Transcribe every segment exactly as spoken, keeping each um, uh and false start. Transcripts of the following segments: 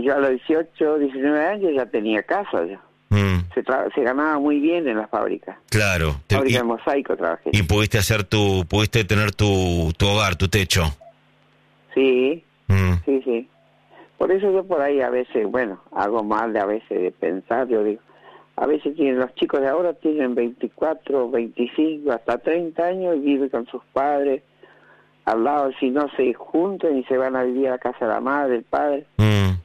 yo a los dieciocho, diecinueve años ya tenía casa ya. Mm. Se, tra- se ganaba muy bien en la fábrica. Claro. Fábrica y, de mosaico trabajé. Y pudiste hacer tu, pudiste tener tu, tu hogar, tu techo. Sí, mm. sí, sí. Por eso yo por ahí a veces, bueno, hago mal de a veces de pensar, yo digo, a veces tienen, los chicos de ahora tienen veinticuatro, veinticinco, hasta treinta años y viven con sus padres al lado, si no se juntan y se van a vivir a la casa de la madre, el padre. Mm.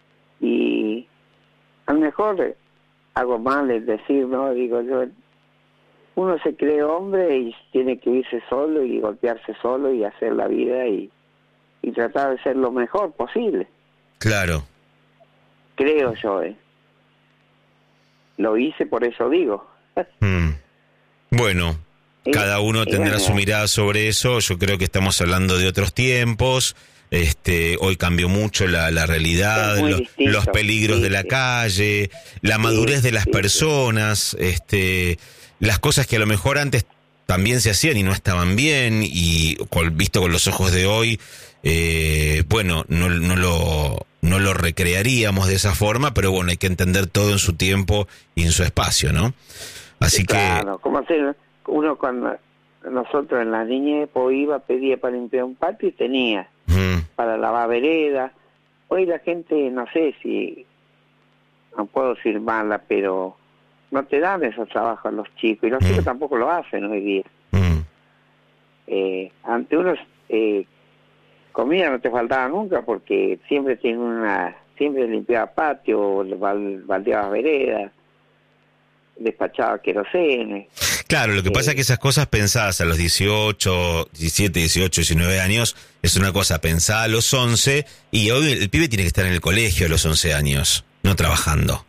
Y a lo mejor hago mal es decir, ¿no? Digo yo, uno se cree hombre y tiene que irse solo y golpearse solo y hacer la vida y, y tratar de ser lo mejor posible. Claro. Creo yo, ¿eh? Lo hice, por eso digo. Mm. Bueno, y, cada uno tendrá bueno, su mirada sobre eso. Yo creo que estamos hablando de otros tiempos. Este, hoy cambió mucho la, la realidad, los, los peligros sí, de la sí. calle, la madurez sí, de las sí, personas, sí. este, las cosas que a lo mejor antes también se hacían y no estaban bien, y con, visto con los ojos de hoy, eh, bueno, no, no lo no lo recrearíamos de esa forma, pero bueno, hay que entender todo en su tiempo y en su espacio, ¿no? Así sí, que... Claro, como hacer uno cuando nosotros en la niñez pues, iba, pedía para limpiar un patio y tenía, mm. para lavar vereda. Hoy la gente, no sé si, no puedo decir mala, pero no te dan esos trabajos a los chicos, y los mm. chicos tampoco lo hacen hoy día. Mm. Eh, ante unos... Eh, comida no te faltaba nunca porque siempre tiene una siempre limpiaba patio, baldeaba veredas, despachaba querosene. Claro, lo que eh, pasa es que esas cosas pensadas a los dieciocho, diecisiete, dieciocho, diecinueve años es una cosa pensada a los once, y hoy el pibe tiene que estar en el colegio a los once años, no trabajando.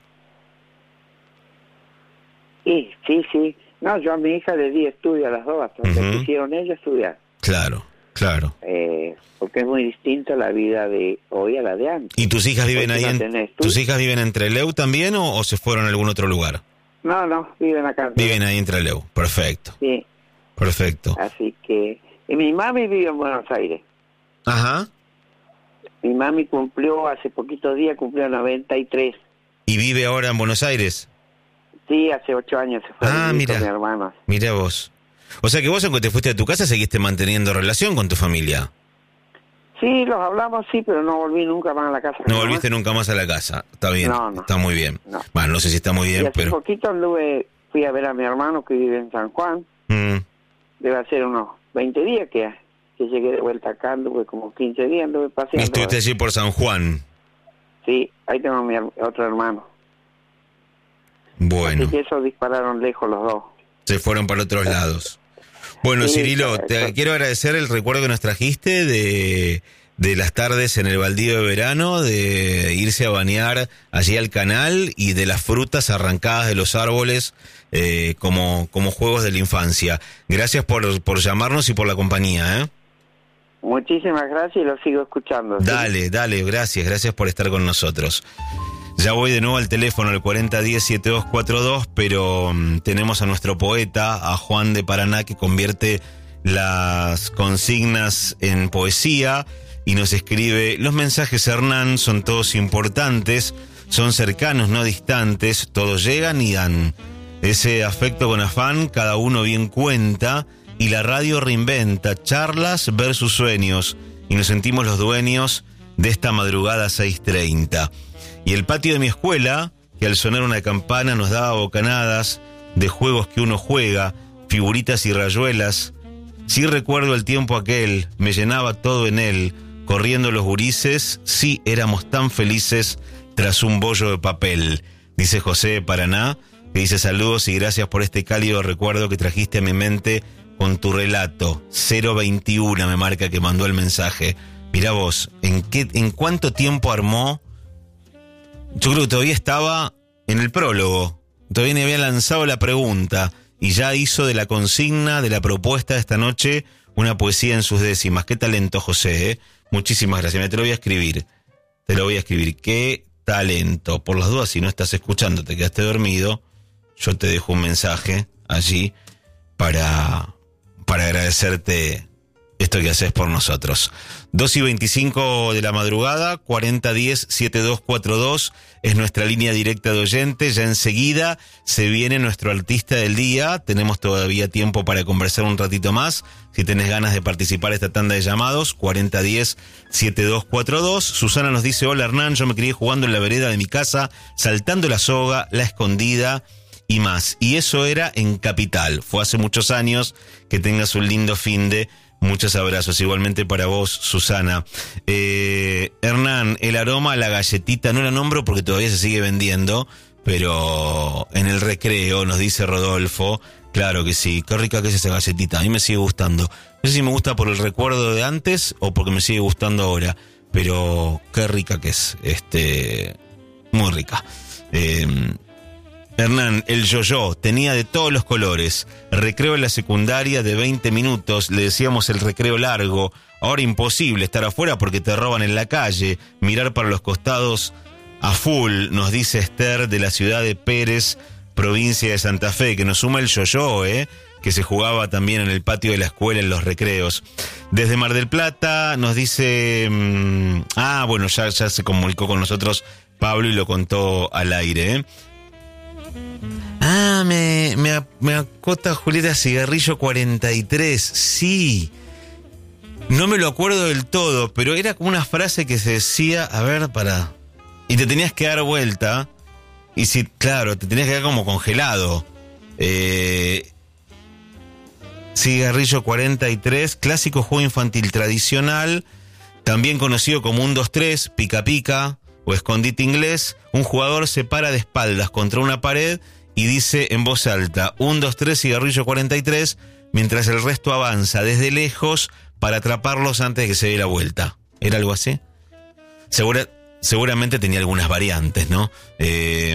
Sí, sí, sí. No, yo a mi hija le di estudio a las dos, hasta uh-huh. que quisieron ella estudiar. Claro, claro. Eh, porque es muy distinta la vida de hoy a la de antes. ¿Y tus hijas viven ahí? No En, ¿Tus hijas viven en Trelew también o, o se fueron a algún otro lugar? No, no, viven acá. Viven ahí en Trelew, perfecto. Sí. Perfecto. Así que... Y mi mami vive en Buenos Aires. Ajá. Mi mami cumplió, hace poquitos días, cumplió noventa y tres. ¿Y vive ahora en Buenos Aires? Sí, hace ocho años se fue ah, a vivir mira, con mi hermano. Mira vos. O sea que vos, aunque te fuiste de tu casa, seguiste manteniendo relación con tu familia. Sí, los hablamos, sí, pero no volví nunca más a la casa. No volviste nunca más a la casa. Está bien, no, no, está muy bien. No. Bueno, no sé si está muy bien, y hace pero... poquito anduve, fui a ver a mi hermano que vive en San Juan. Mm. Debe hacer unos veinte días que, que llegué de vuelta acá, anduve como quince días, anduve paseando. ¿Estuviste allí por San Juan? Sí, ahí tengo a mi otro hermano. Bueno. Así que esos dispararon lejos los dos. Se fueron para otros lados. Bueno, sí, Cirilo, te eso. quiero agradecer el recuerdo que nos trajiste de, de las tardes en el baldío de verano, de irse a bañar allí al canal y de las frutas arrancadas de los árboles eh, como, como juegos de la infancia. Gracias por, por llamarnos y por la compañía, ¿eh? Muchísimas gracias y lo sigo escuchando. Dale, ¿sí? dale, gracias, gracias por estar con nosotros. Ya voy de nuevo al teléfono, el cuarenta diez setenta y dos cuarenta y dos, pero um, tenemos a nuestro poeta, a Juan de Paraná, que convierte las consignas en poesía y nos escribe: los mensajes, Hernán, son todos importantes, son cercanos, no distantes, todos llegan y dan. Ese afecto con afán, cada uno bien cuenta, y la radio reinventa charlas versus sueños, y nos sentimos los dueños de esta madrugada seis treinta. Y el patio de mi escuela, que al sonar una campana nos daba bocanadas de juegos que uno juega, figuritas y rayuelas. Sí recuerdo el tiempo aquel, me llenaba todo en él, corriendo los gurises, sí éramos tan felices tras un bollo de papel. Dice José de Paraná, que dice: saludos y gracias por este cálido recuerdo que trajiste a mi mente con tu relato. cero veintiuno me marca que mandó el mensaje. Mirá vos, ¿en qué, en cuánto tiempo armó? Yo creo que todavía estaba en el prólogo, todavía ni había lanzado la pregunta y ya hizo de la consigna, de la propuesta de esta noche, una poesía en sus décimas. Qué talento, José, ¿eh? Muchísimas gracias. Me te lo voy a escribir, te lo voy a escribir. Qué talento. Por las dudas, si no estás escuchando, te quedaste dormido, yo te dejo un mensaje allí para, para agradecerte esto que haces por nosotros. dos y veinticinco de la madrugada, cuarenta diez setenta y dos cuarenta y dos es nuestra línea directa de oyente. Ya enseguida se viene nuestro artista del día. Tenemos todavía tiempo para conversar un ratito más. Si tenés ganas de participar esta tanda de llamados, cuarenta diez setenta y dos cuarenta y dos. Susana nos dice: hola Hernán, yo me crié jugando en la vereda de mi casa, saltando la soga, la escondida y más. Y eso era en Capital. Fue hace muchos años. Que tengas un lindo finde. Muchos abrazos, igualmente para vos, Susana. Eh, Hernán, el aroma a la galletita, no la nombro porque todavía se sigue vendiendo, pero en el recreo, nos dice Rodolfo, claro que sí, qué rica que es esa galletita, a mí me sigue gustando. No sé si me gusta por el recuerdo de antes o porque me sigue gustando ahora, pero qué rica que es, este, muy rica. Eh, Hernán, el yo-yo, tenía de todos los colores. Recreo en la secundaria de veinte minutos, le decíamos el recreo largo. Ahora imposible estar afuera porque te roban en la calle. Mirar para los costados a full, nos dice Esther de la ciudad de Pérez, provincia de Santa Fe, que nos suma el yo-yo, ¿eh? Que se jugaba también en el patio de la escuela en los recreos. Desde Mar del Plata nos dice... Mmm, ah, bueno, ya, ya se comunicó con nosotros Pablo y lo contó al aire, ¿eh? Ah, me, me, me acota Julieta Cigarrillo cuarenta y tres, sí. No me lo acuerdo del todo, pero era como una frase que se decía, a ver, para... Y te tenías que dar vuelta, y si, claro, te tenías que quedar como congelado. Eh, Cigarrillo cuarenta y tres, clásico juego infantil tradicional, también conocido como un dos tres, pica pica o escondite inglés. Un jugador se para de espaldas contra una pared y dice en voz alta, un, dos, tres, cigarrillo cuarenta y tres, mientras el resto avanza desde lejos para atraparlos antes de que se dé la vuelta. ¿Era algo así? Segura, seguramente tenía algunas variantes, ¿no? Eh,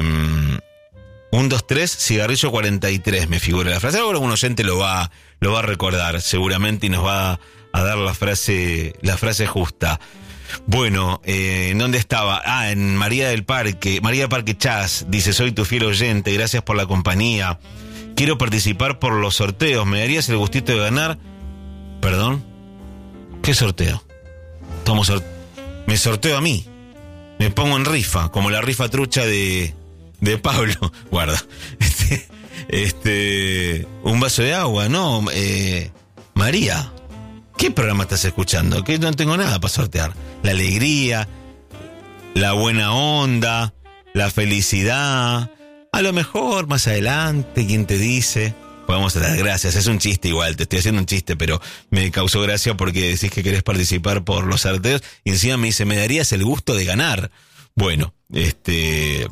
un, dos, tres, cigarrillo cuarenta y tres, me figura la frase. Ahora un oyente lo va, lo va a recordar seguramente y nos va a dar la frase, la frase justa. Bueno, eh, ¿en dónde estaba? Ah, en María del Parque, María Parque Chas, dice, soy tu fiel oyente, gracias por la compañía. Quiero participar por los sorteos, ¿me darías el gustito de ganar? ¿Perdón? ¿Qué sorteo? Tomo sor- me sorteo a mí, me pongo en rifa, como la rifa trucha de, de Pablo, guarda, este, este, un vaso de agua, no, eh, María. ¿Qué programa estás escuchando? Que no tengo nada para sortear. La alegría, la buena onda, la felicidad. A lo mejor más adelante, ¿quién te dice? Podemos dar gracias. Es un chiste igual, te estoy haciendo un chiste, pero me causó gracia porque decís que querés participar por los sorteos y encima me dice, ¿me darías el gusto de ganar? Bueno, este...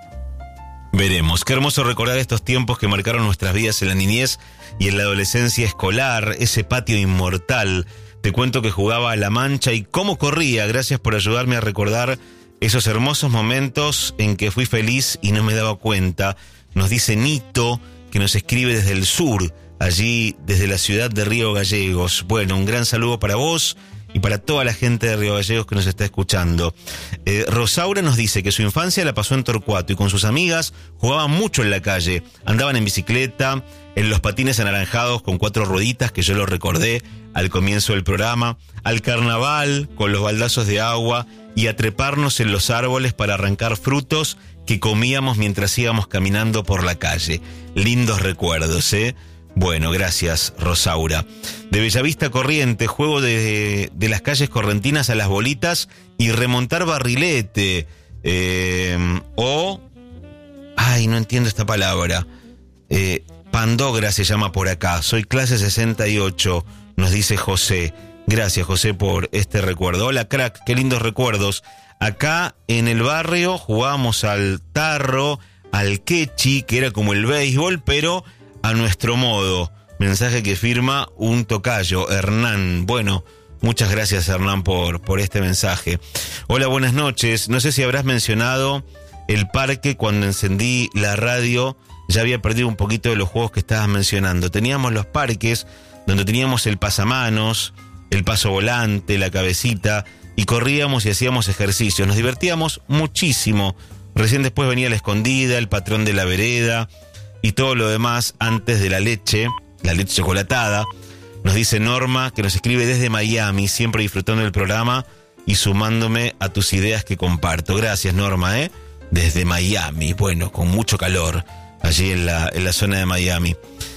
veremos. Qué hermoso recordar estos tiempos que marcaron nuestras vidas en la niñez y en la adolescencia escolar, ese patio inmortal. Te cuento que jugaba a la mancha y cómo corría. Gracias por ayudarme a recordar esos hermosos momentos en que fui feliz y no me daba cuenta. Nos dice Nito, que nos escribe desde el sur, allí desde la ciudad de Río Gallegos. Bueno, un gran saludo para vos y para toda la gente de Río Gallegos que nos está escuchando. Eh, Rosaura nos dice que su infancia la pasó en Torcuato y con sus amigas jugaban mucho en la calle. Andaban en bicicleta, en los patines anaranjados con cuatro rueditas, que yo lo recordé al comienzo del programa, al carnaval con los baldazos de agua y a treparnos en los árboles para arrancar frutos que comíamos mientras íbamos caminando por la calle. Lindos recuerdos, ¿eh? Bueno, gracias, Rosaura. De Bellavista Corriente, juego de, de las calles correntinas a las bolitas y remontar barrilete. Eh, o... Ay, no entiendo esta palabra. Eh, Pandogra se llama por acá. Soy clase sesenta y ocho, nos dice José. Gracias, José, por este recuerdo. Hola, crack, qué lindos recuerdos. Acá en el barrio jugábamos al tarro, al quechi, que era como el béisbol, pero... a nuestro modo. Mensaje que firma un tocayo, Hernán. Bueno, muchas gracias, Hernán, por, por este mensaje. Hola, buenas noches. No sé si habrás mencionado el parque cuando encendí la radio. Ya había perdido un poquito de los juegos que estabas mencionando. Teníamos los parques donde teníamos el pasamanos, el paso volante, la cabecita, y corríamos y hacíamos ejercicios. Nos divertíamos muchísimo. Recién después venía la escondida, el patrón de la vereda y todo lo demás antes de la leche, la leche chocolatada. Nos dice Norma, que nos escribe desde Miami, siempre disfrutando del programa y sumándome a tus ideas que comparto. Gracias, Norma, ¿eh? Desde Miami, bueno, con mucho calor allí en la, en la zona de Miami.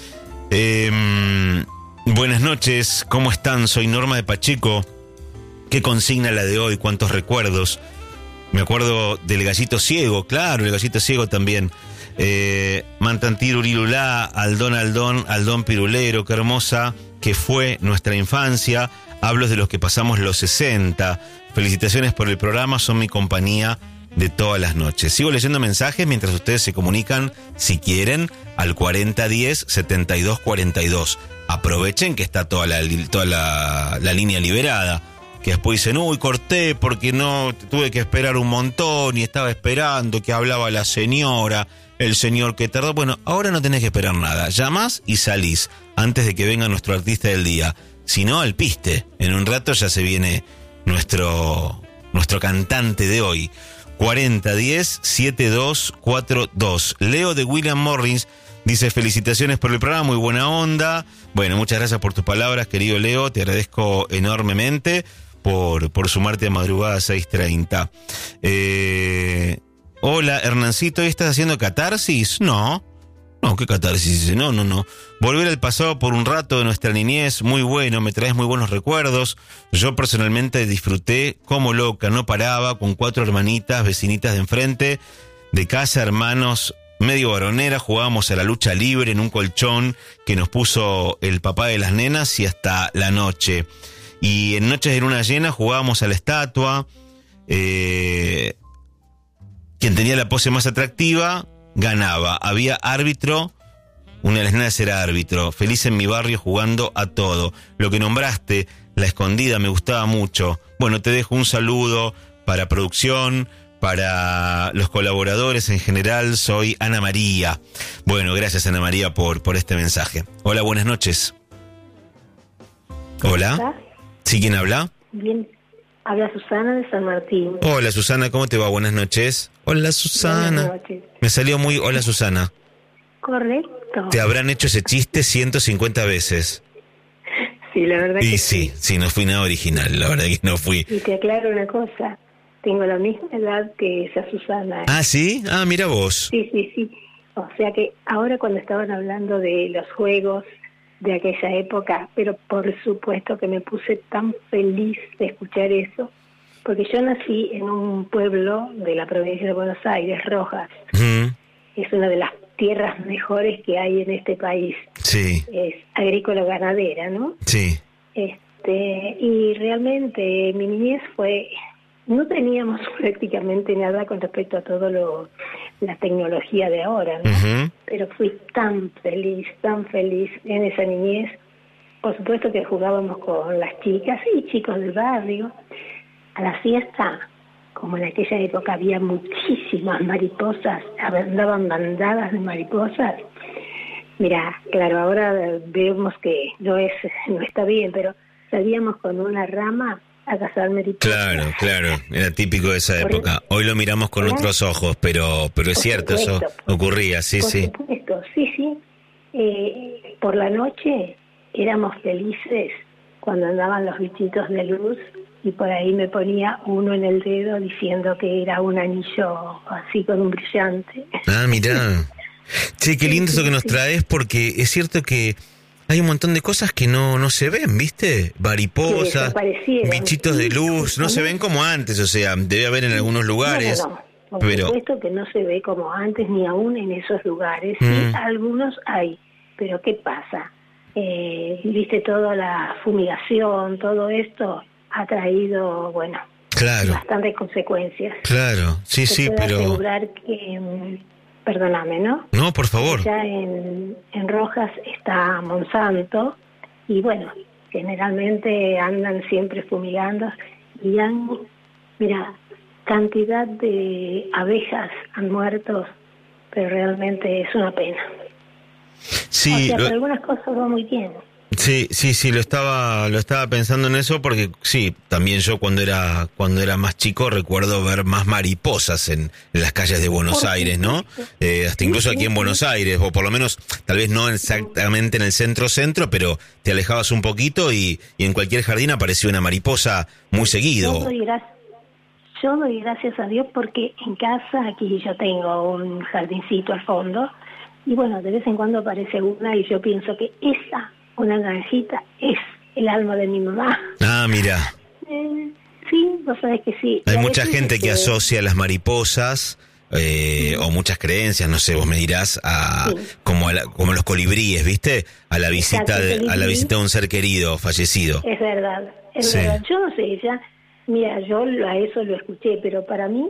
Eh, buenas noches, ¿cómo están? Soy Norma de Pacheco. ¿Qué consigna la de hoy? ¿Cuántos recuerdos? Me acuerdo del gallito ciego, claro, el gallito ciego también. Eh, Mantantir Urilulá, Aldón Aldón, Aldón Pirulero, qué hermosa que fue nuestra infancia. Hablo de los que pasamos los sesenta. Felicitaciones por el programa, son mi compañía de todas las noches. Sigo leyendo mensajes mientras ustedes se comunican, si quieren, al cuarenta diez setenta y dos cuarenta y dos. Aprovechen que está toda la, toda la, la línea liberada. Que después dicen, uy, corté porque no tuve que esperar un montón y estaba esperando que hablaba la señora, el señor que tardó. Bueno, ahora no tenés que esperar nada. Llamás y salís antes de que venga nuestro artista del día. Si no, al piste. En un rato ya se viene nuestro, nuestro cantante de hoy. cuarenta diez setenta y dos cuarenta y dos. Leo de William Morris dice, felicitaciones por el programa, muy buena onda. Bueno, muchas gracias por tus palabras, querido Leo. Te agradezco enormemente por, por sumarte a Madrugada seis treinta. Eh, hola, Hernancito, ¿y estás haciendo catarsis? No. No, ¿qué catarsis? No, no, no. Volver al pasado por un rato de nuestra niñez, muy bueno, me traes muy buenos recuerdos. Yo personalmente disfruté como loca, no paraba, con cuatro hermanitas, vecinitas de enfrente, de casa, hermanos, medio varonera, jugábamos a la lucha libre en un colchón que nos puso el papá de las nenas y hasta la noche. Y en noches de luna llena jugábamos a la estatua. Eh, quien tenía la pose más atractiva ganaba. Había árbitro, una de las nenas era árbitro. Feliz en mi barrio jugando a todo. Lo que nombraste, la escondida, me gustaba mucho. Bueno, te dejo un saludo para producción, para los colaboradores en general. Soy Ana María. Bueno, gracias Ana María por, por este mensaje. Hola, buenas noches. Hola. ¿Hola? ¿Sí, quién habla? Bien, habla Susana de San Martín. Hola Susana, ¿cómo te va? Buenas noches. Hola Susana. Buenas noches. Me salió muy hola Susana. Correcto. Te habrán hecho ese chiste ciento cincuenta veces. Sí, la verdad y que sí. sí, sí, no fui nada original, la verdad que no fui. Y te aclaro una cosa, tengo la misma edad que esa Susana. ¿Ah, sí? Ah, mira vos. Sí, sí, sí. O sea que ahora cuando estaban hablando de los juegos de aquella época, pero por supuesto que me puse tan feliz de escuchar eso, porque yo nací en un pueblo de la provincia de Buenos Aires, Rojas. Mm. Es una de las tierras mejores que hay en este país. Sí. Es agrícola-ganadera, ¿no? Sí. Este, y realmente mi niñez fue... No teníamos prácticamente nada con respecto a todo lo la tecnología de ahora, ¿no? Uh-huh. Pero fui tan feliz, tan feliz en esa niñez. Por supuesto que jugábamos con las chicas y chicos del barrio. A la fiesta, como en aquella época había muchísimas mariposas, andaban bandadas de mariposas. Mira, claro, ahora vemos que no es no está bien, pero salíamos con una rama a cazar mariposas. Claro, claro, era típico de esa por época. Hoy lo miramos con ¿verdad? Otros ojos, pero pero es por cierto, supuesto, eso por, ocurría, sí, por sí. Por supuesto, sí, sí. Eh, por la noche éramos felices cuando andaban los bichitos de luz y por ahí me ponía uno en el dedo diciendo que era un anillo así con un brillante. Ah, mirá. Che, qué lindo sí, eso que nos sí. traes, porque es cierto que hay un montón de cosas que no no se ven, ¿viste? Mariposas, bichitos de luz, no se ven como antes, o sea, debe haber en algunos lugares. No, no, no. Por pero... supuesto que no se ve como antes, ni aún en esos lugares. Mm. Sí, algunos hay, pero ¿qué pasa? Eh, viste, toda la fumigación, todo esto ha traído, bueno, claro. bastantes consecuencias. Claro, sí, Te sí, puedo pero... asegurar que... Perdóname, ¿no? No, por favor. Ya en, en Rojas está Monsanto y bueno, generalmente andan siempre fumigando y han, mira, cantidad de abejas han muerto, pero realmente es una pena. Sí. O sea, lo... pero algunas cosas van muy bien. Sí, sí, sí, lo estaba, lo estaba pensando en eso porque sí, también yo cuando era, cuando era más chico recuerdo ver más mariposas en, en las calles de Buenos Aires, ¿no? Eh, hasta incluso aquí en Buenos Aires, o por lo menos, tal vez no exactamente en el centro-centro, pero te alejabas un poquito y, y en cualquier jardín aparecía una mariposa muy seguido. Yo doy, gracias, yo doy gracias a Dios porque en casa aquí yo tengo un jardincito al fondo y bueno, de vez en cuando aparece una y yo pienso que esa, una naranjita, es el alma de mi mamá. Ah, mira. Eh, sí, vos sabés que sí. Hay mucha gente que asocia las mariposas eh, o muchas creencias, no sé, vos me dirás, a, sí. como, a la, como los colibríes, ¿viste? A la visita de, a la visita de un ser querido, fallecido. Es verdad, es sí. verdad. Yo no sé, ella, mira, yo a eso lo escuché, pero para mí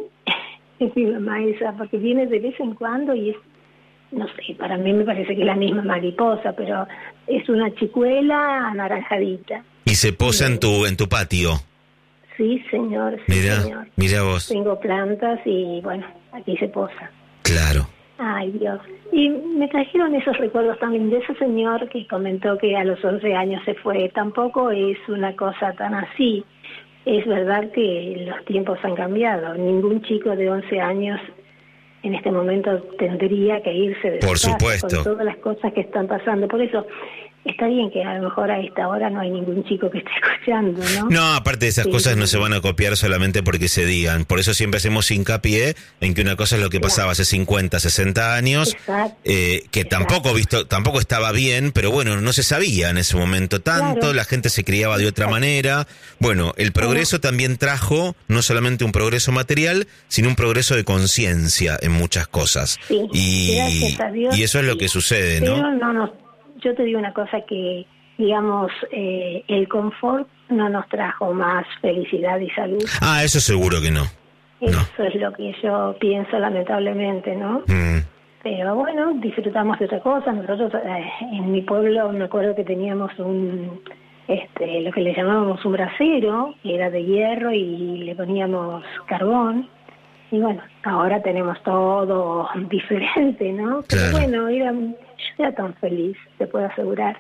es mi mamá esa, porque viene de vez en cuando y es, no sé, para mí me parece que es la misma mariposa, pero es una chicuela anaranjadita. ¿Y se posa en tu en tu patio? Sí, señor, sí, mira, señor. Mira vos. Tengo plantas y, bueno, aquí se posa. Claro. Ay, Dios. Y me trajeron esos recuerdos también de ese señor que comentó que a los once años se fue. Tampoco es una cosa tan así. Es verdad que los tiempos han cambiado. Ningún chico de once años en este momento tendría que irse de Por su casa supuesto. con todas las cosas que están pasando. Por eso está bien que a lo mejor a esta hora no hay ningún chico que esté escuchando, ¿no? No, aparte de esas sí, cosas no se van a copiar solamente porque se digan. Por eso siempre hacemos hincapié en que una cosa es lo que pasaba hace cincuenta, sesenta años, exacto, eh, que exacto. tampoco visto, tampoco estaba bien, pero bueno, no se sabía en ese momento tanto, claro. La gente se criaba de otra exacto. manera. Bueno, el progreso uh-huh. también trajo no solamente un progreso material, sino un progreso de conciencia en muchas cosas. Sí, y, gracias a Dios, y eso es lo sí. que sucede, pero ¿no? no, no. Yo te digo una cosa que, digamos, eh, el confort no nos trajo más felicidad y salud. Ah, eso seguro que no. Eso no. es lo que yo pienso, lamentablemente, ¿no? Mm. Pero bueno, disfrutamos de otra cosa. Nosotros eh, en mi pueblo me acuerdo que teníamos un, este, lo que le llamábamos un brasero, que era de hierro y le poníamos carbón. Y bueno, ahora tenemos todo diferente, ¿no? Pero claro. bueno, era... yo era tan feliz, te puedo asegurar.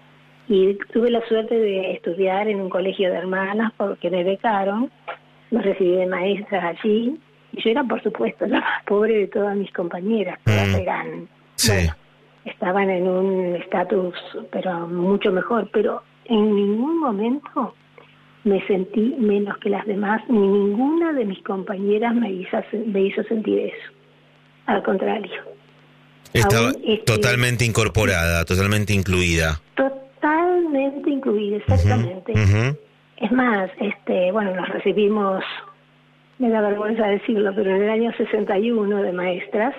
Y tuve la suerte de estudiar en un colegio de hermanas porque me becaron, me recibí de maestra allí, y yo era, por supuesto, la más pobre de todas mis compañeras, todas mm. eran, sí. bueno, estaban en un estatus, pero mucho mejor, pero en ningún momento me sentí menos que las demás, ni ninguna de mis compañeras me hizo, me hizo sentir eso, al contrario. Estaba este, totalmente incorporada, totalmente incluida. Totalmente incluida, exactamente. Uh-huh, uh-huh. Es más, este, bueno, nos recibimos, me da vergüenza decirlo, pero en el año sesenta y uno de maestras,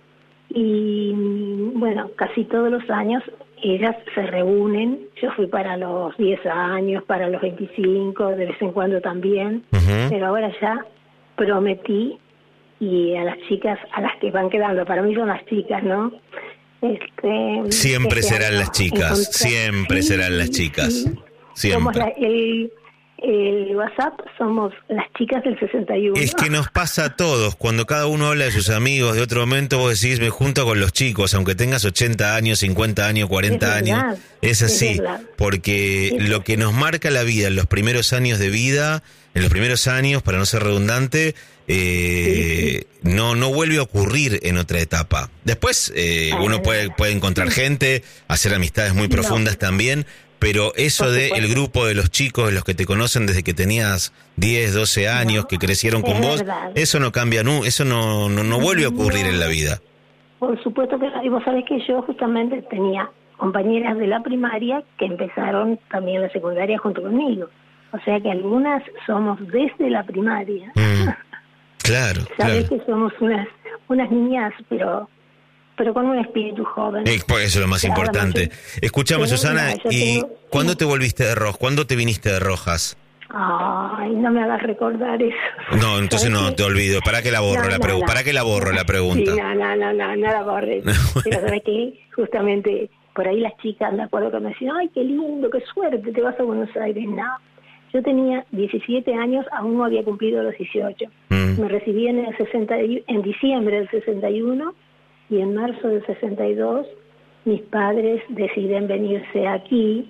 y bueno, casi todos los años ellas se reúnen. Yo fui para los diez años, para los veinticinco, de vez en cuando también, uh-huh. pero ahora ya prometí, y a las chicas, a las que van quedando, para mí son las chicas, ¿no? Este, siempre este serán las chicas, encontrar... siempre sí, serán las chicas, sí. Siempre. Somos la, el, el WhatsApp somos las chicas del sesenta y uno. Es que nos pasa a todos, cuando cada uno habla de sus amigos, de otro momento vos decís, me junto con los chicos, aunque tengas ochenta años, cincuenta años, cuarenta es años, es así, es porque es lo que nos marca la vida en los primeros años de vida, en los primeros años, para no ser redundante, eh, sí, sí. no no vuelve a ocurrir en otra etapa. Después eh, uno puede puede encontrar gente, hacer amistades muy profundas no. también, pero eso de el grupo de los chicos, de los que te conocen desde que tenías diez, doce años, no, que crecieron con vos, verdad. Eso no cambia, no, eso no, no, no vuelve a ocurrir no. en la vida. Por supuesto que y vos sabés que yo justamente tenía compañeras de la primaria que empezaron también la secundaria junto conmigo. O sea que algunas somos desde la primaria. Mm, claro, Sabés claro. que somos unas unas niñas, pero pero con un espíritu joven. Eh, pues eso es lo más claro, importante. Escuchame, Susana, mira, ¿y tengo, cuándo sí. te volviste de Rojas? ¿Cuándo te viniste de Rojas? Ay, no me hagas recordar eso. No, entonces no te olvido. ¿Para qué la borro no, la pregunta? ¿Para qué la borro la pregunta? Sí, no, no, no, no, no la borres. Pero sabes que justamente por ahí las chicas, me acuerdo que me decían, ay, qué lindo, qué suerte, te vas a Buenos Aires. No, yo tenía diecisiete años, aún no había cumplido los dieciocho. Mm. Me recibí en el sesenta, en diciembre del sesenta y uno, y en marzo del sesenta y dos mis padres deciden venirse aquí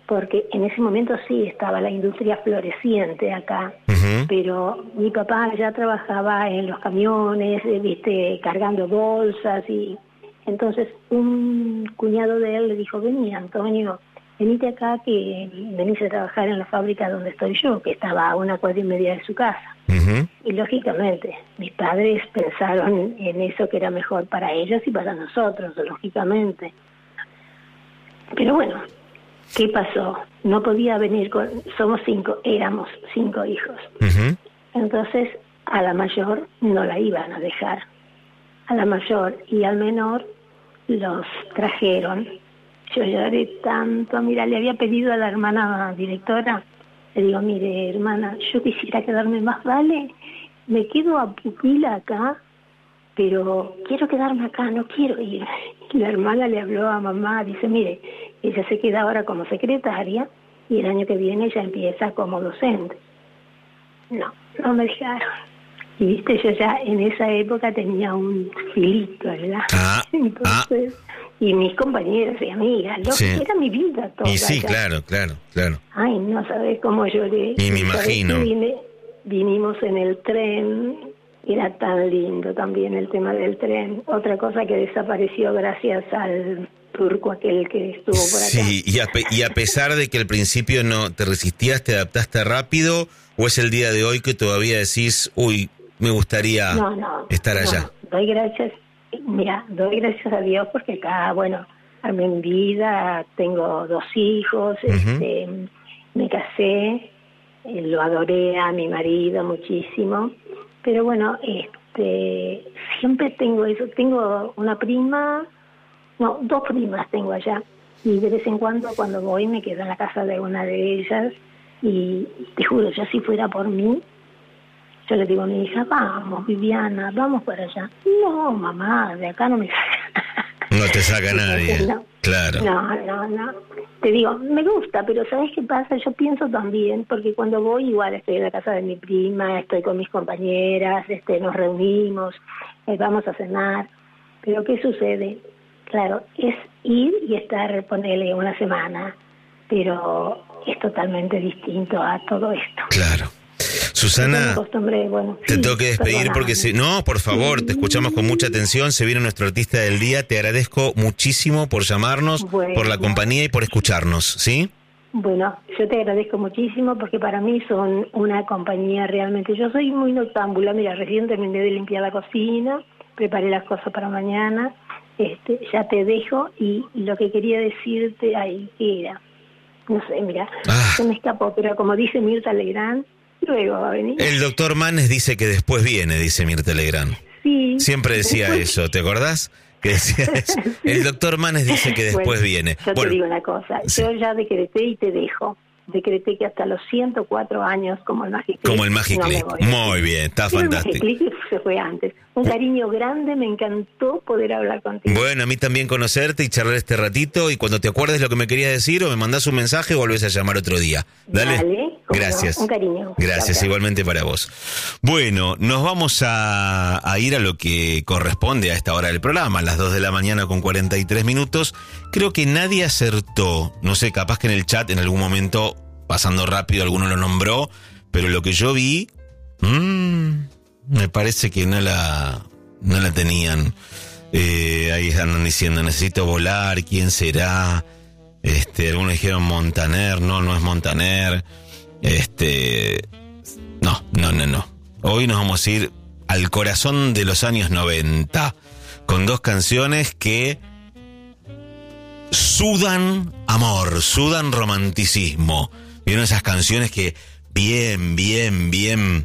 porque en ese momento sí estaba la industria floreciente acá, uh-huh. pero mi papá ya trabajaba en los camiones, eh, viste, cargando bolsas, y entonces un cuñado de él le dijo, vení Antonio, venite acá que venís a trabajar en la fábrica donde estoy yo, que estaba a una cuadra y media de su casa. Uh-huh. Y lógicamente, mis padres pensaron en eso, que era mejor para ellos y para nosotros, lógicamente. Pero bueno, ¿qué pasó? No podía venir con... Somos cinco, éramos cinco hijos. Uh-huh. Entonces, a la mayor no la iban a dejar. A la mayor y al menor los trajeron. Yo lloré tanto. Mira, le había pedido a la hermana directora, le digo, mire, hermana, yo quisiera quedarme más, vale, me quedo a pupila acá, pero quiero quedarme acá, no quiero ir. Y la hermana le habló a mamá, dice, mire, ella se queda ahora como secretaria y el año que viene ella empieza como docente. No, no me dejaron. Y viste, yo ya en esa época tenía un filito, ¿verdad? Ah, Entonces, ah. y mis compañeros y amigas, lo Sí. que era mi vida toda. Y sí, ya. claro, claro, claro. Ay, no sabes cómo lloré. Y me ¿Sabés imagino. que vine- vinimos en el tren, era tan lindo también el tema del tren. Otra cosa que desapareció gracias al turco aquel que estuvo por acá. Sí, y a, pe- y a pesar de que al principio no te resistías, te adaptaste rápido, o es el día de hoy que todavía decís, uy, me gustaría No, no, estar no, allá. doy gracias, mira, doy gracias a Dios porque acá, bueno, armé en vida, tengo dos hijos, Ujú. este, me casé, eh, lo adoré a mi marido muchísimo, pero bueno, este, siempre tengo eso, tengo una prima, no, dos primas tengo allá, y de vez en cuando cuando voy me quedo en la casa de una de ellas, y te juro, ya si fuera por mí, yo le digo a mi hija, vamos, Viviana, vamos para allá. No, mamá, de acá no me saca. No te saca nadie, No. claro. No, no, no. Te digo, me gusta, pero ¿sabes qué pasa? Yo pienso también, porque cuando voy igual estoy en la casa de mi prima, estoy con mis compañeras, este, nos reunimos, eh, vamos a cenar. Pero ¿qué sucede? Claro, es ir y estar, ponerle una semana, pero es totalmente distinto a todo esto. Claro. Yo me Susana, acostumbré, bueno, te sí, tengo que despedir perdóname. porque si no, por favor, te escuchamos con mucha atención, se viene nuestro artista del día, te agradezco muchísimo por llamarnos, Bueno. por la compañía y por escucharnos, ¿sí? Bueno, yo te agradezco muchísimo porque para mí son una compañía realmente. Yo soy muy noctámbula, mira, recién terminé de limpiar la cocina, preparé las cosas para mañana, este, ya te dejo y, y lo que quería decirte ahí que era, no sé, mira, Ah. se me escapó, pero como dice Mirta Legrand, luego va a venir. El doctor Manes dice que después viene, dice Mirta Legrand. Sí. Siempre decía Después- eso, ¿te acordás? Que decía eso. El doctor Manes dice que después Bueno, viene. Yo Bueno, te digo una cosa, sí. yo ya decreté y te dejo. Decreté que hasta los ciento cuatro años, como el Magic como el Click, Magic no me Click. voy. Muy bien, está Pero el fantástico. Magic Click se fue antes. Un cariño grande, me encantó poder hablar contigo. Bueno, a mí también conocerte y charlar este ratito. Y cuando te acuerdes lo que me querías decir o me mandás un mensaje, volvés a llamar otro día. Dale. Dale, cómo no, Gracias. un cariño. Gracias, Chao, chao. igualmente para vos. Bueno, nos vamos a, a ir a lo que corresponde a esta hora del programa, a las dos de la mañana con cuarenta y tres minutos. Creo que nadie acertó. No sé, capaz que en el chat en algún momento, pasando rápido, alguno lo nombró. Pero lo que yo vi, mmm, me parece que no la, no la tenían. Eh, ahí andan diciendo, necesito volar, ¿quién será? Este, algunos dijeron Montaner, no, no es Montaner. Este, no, no, no, no. Hoy nos vamos a ir al corazón de los años noventa, con dos canciones que sudan amor, sudan romanticismo. ¿Vieron esas canciones que bien, bien, bien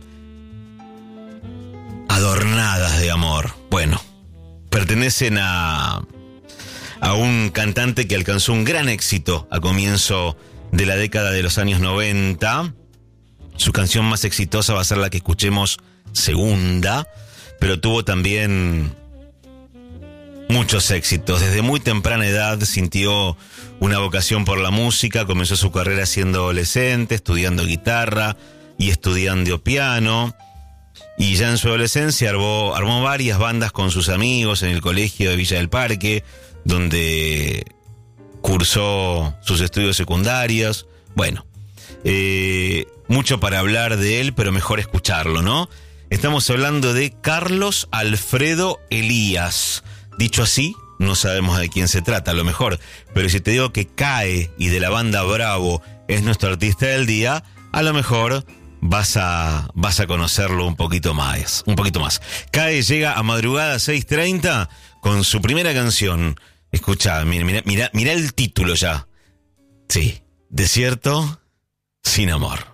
adornadas de amor? Bueno, pertenecen a, a un cantante que alcanzó un gran éxito a comienzo de la década de los años noventa. Su canción más exitosa va a ser la que escuchemos segunda, pero tuvo también muchos éxitos. Desde muy temprana edad sintió una vocación por la música, comenzó su carrera siendo adolescente, estudiando guitarra y estudiando piano. Y ya en su adolescencia armó, armó varias bandas con sus amigos en el colegio de Villa del Parque, donde cursó sus estudios secundarios. Bueno, eh, mucho para hablar de él, pero mejor escucharlo, ¿no? Estamos hablando de Carlos Alfredo Elías. Dicho así, no sabemos de quién se trata, a lo mejor. Pero si te digo que Cae y de la banda Bravo es nuestro artista del día, a lo mejor vas a, vas a conocerlo un poquito más. Un poquito más. Cae llega a madrugada seis treinta con su primera canción. Escucha, mira, mira, mira, mira el título ya. Sí, Desierto sin amor.